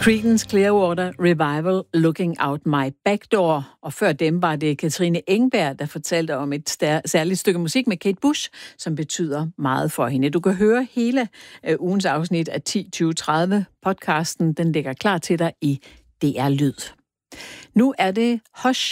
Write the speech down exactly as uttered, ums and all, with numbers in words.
Creedence Clearwater Revival, Looking Out My Backdoor. Og før dem var det Katrine Engberg, der fortalte om et stær- særligt stykke musik med Kate Bush, som betyder meget for hende. Du kan høre hele øh, ugens afsnit af ti tyve tredive podcasten. Den ligger klar til dig i D R Lyd. Nu er det Hush